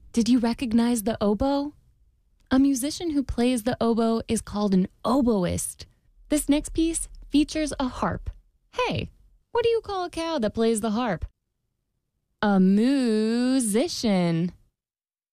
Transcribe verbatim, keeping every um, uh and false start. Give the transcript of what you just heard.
Did you recognize the oboe? A musician who plays the oboe is called an oboist. This next piece features a harp. Hey, what do you call a cow that plays the harp? A musician.